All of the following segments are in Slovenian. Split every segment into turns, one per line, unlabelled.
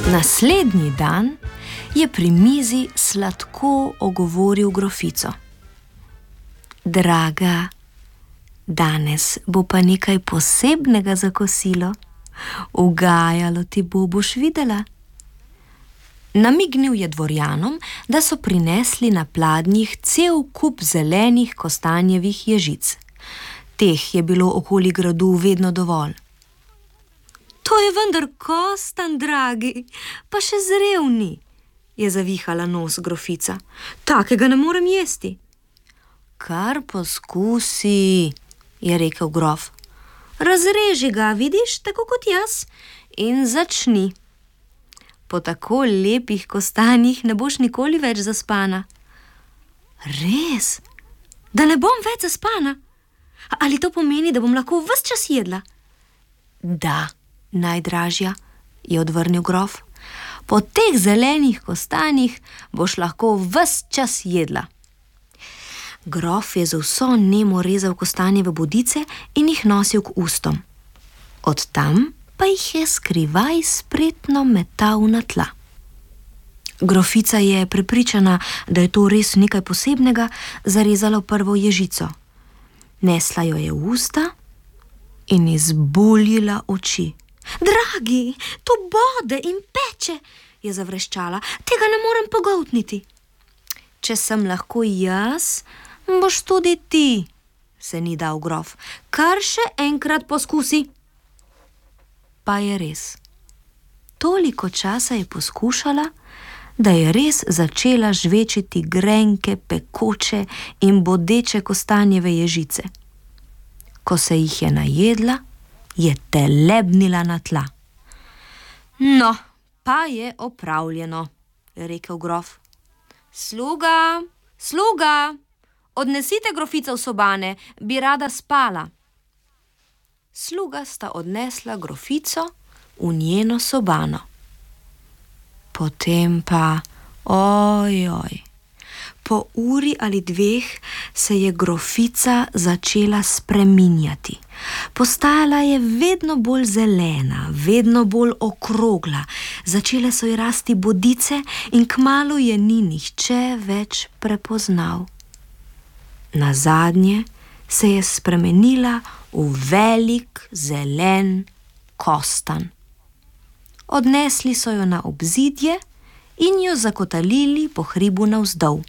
Naslednji dan je pri mizi sladko ogovoril grofico. Draga, danes bo pa nekaj posebnega za kosilo. Ugajalo ti bo, boš videla. Namignil je dvorjanom, da so prinesli na pladnjih cel kup zelenih kostanjevih ježic. Teh je bilo okoli gradu vedno dovolj. To je vendar kostan, dragi, pa še zrel ni, je zavihala nos grofica. Takega ne morem jesti. Kar poskusi, je rekel grof. Razreži ga, vidiš, tako kot jaz, in začni. Po tako lepih kostanjih ne boš nikoli več zaspana. Res? Da ne bom več zaspana? Ali to pomeni, da bom lahko ves čas jedla? Da, najdražja, je odvrnil grof. Po teh zelenih kostanjih boš lahko ves čas jedla. Grof je z vso nemo rezal kostanjeve bodice in jih nosil k ustom. Od tam pa jih je skrivaj spretno metal na tla. Grofica je prepričana, da je to res nekaj posebnega, zarezala prvo ježico. Nesla jo je v usta in izbuljila oči. Dragi, to bode in peče, je zavreščala, tega ne morem pogoltniti. Če sem lahko jaz, boš tudi ti, se ni dal grof. Kar še enkrat poskusi. Pa je res. Toliko časa je poskušala, da je res začela žvečiti grenke, pekoče in bodeče kostanjeve ježice. Ko se jih je najedla, je telebnila na tla. No, pa je opravljeno, je rekel grof. Sluga, sluga, odnesite grofico v sobane, bi rada spala. Sluga sta odnesla grofico v njeno sobano. Potem pa, ojoj, po uri ali dveh se je grofica začela spreminjati. Postajala je vedno bolj zelena, vedno bolj okrogla, začele so ji rasti bodice in kmalu je ni nihče več prepoznal. Nazadnje se je spremenila v velik zelen kostan. Odnesli so jo na obzidje in jo zakotalili po hribu navzdol.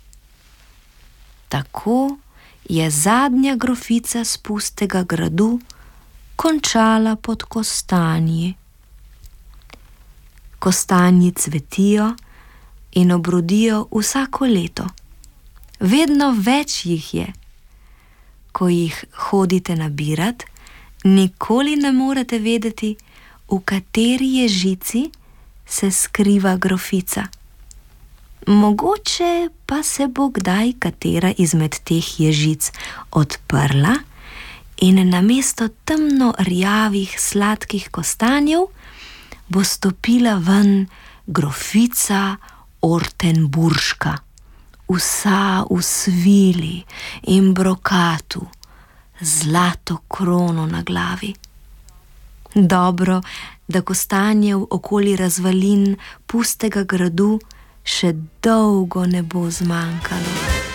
Tako je zadnja grofica s pustega gradu končala pod kostanji. Kostanji cvetijo in obrodijo vsako leto. Vedno več jih je. Ko jih hodite nabirat, nikoli ne morete vedeti, v kateri ježici se skriva grofica. Mogoče pa se bo kdaj katera izmed teh ježic odprla in namesto temno rjavih sladkih kostanjev bo stopila ven grofica Ortenburška, vsa v svili in brokatu, zlato krono na glavi. Dobro, da kostanjev okoli razvalin pustega gradu še dolgo ne bo zmanjkalo.